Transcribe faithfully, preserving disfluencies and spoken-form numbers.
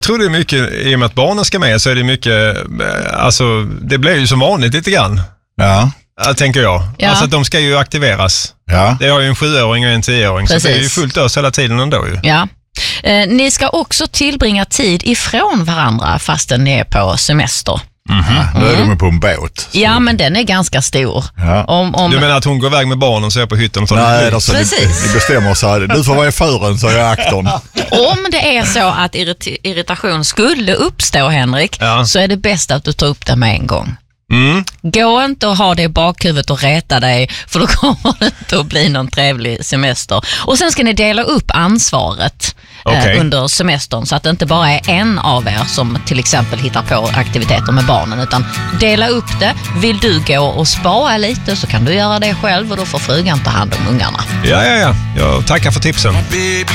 tror det är mycket, i och med att barnen ska med så är det mycket, alltså det blir ju som vanligt lite grann. Ja. Tänker jag. Ja. Alltså att de ska ju aktiveras. Ja. Det har ju en sjuåring och en tioåring. Precis. Så det är ju fullt ös hela tiden ändå ju. Ja. Eh, ni ska också tillbringa tid ifrån varandra fastän ni är på semester. Mm-hmm. Ja, nu är de på en båt. Så. Ja, men den är ganska stor. Ja. Om, om... Du menar att hon går iväg med barnen och så är på hytten? Och så Nej, alltså, Precis. ni, ni bestämmer så här. Du får vara i fören, så är jag aktorn. Om det är så att irrit- irritation skulle uppstå, Henrik, Ja. så är det bäst att du tar upp det med en gång. Mm. Gå inte och ha det i bakhuvudet och räta dig, för då kommer det inte att bli någon trevlig semester. Och sen ska ni dela upp ansvaret Okay. eh, under semestern, så att det inte bara är en av er som till exempel hittar på aktiviteter med barnen, utan dela upp det. Vill du gå och spara lite så kan du göra det själv, och då får frugan ta hand om ungarna. Ja, ja, ja. Jag tackar för tipsen.